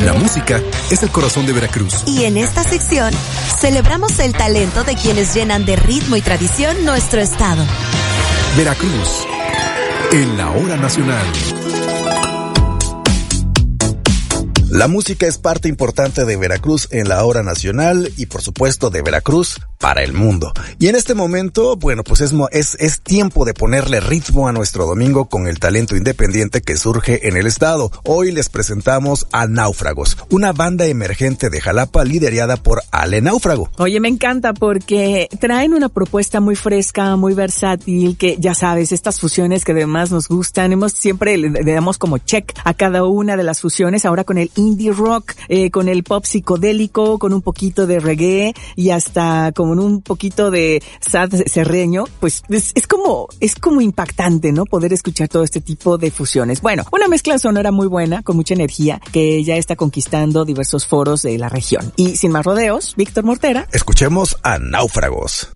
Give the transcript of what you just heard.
La música es el corazón de Veracruz. Y en esta sección celebramos el talento de quienes llenan de ritmo y tradición nuestro estado. Veracruz, en la hora nacional. La música es parte importante de Veracruz en la hora nacional y por supuesto de Veracruz para el mundo. Y en este momento, bueno, pues es tiempo de ponerle ritmo a nuestro domingo con el talento independiente que surge en el estado. Hoy les presentamos a Náufragos, una banda emergente de Jalapa liderada por Ale Náufrago. Oye, me encanta porque traen una propuesta muy fresca, muy versátil, que ya sabes, estas fusiones que además nos gustan, siempre le damos como check a cada una de las fusiones, ahora con el indie rock, con el pop psicodélico, con un poquito de reggae y hasta con un poquito de sad serreño, pues es como impactante, ¿no? Poder escuchar todo este tipo de fusiones. Bueno, una mezcla sonora muy buena, con mucha energía, que ya está conquistando diversos foros de la región. Y sin más rodeos, Víctor Mortera. Escuchemos a Náufragos.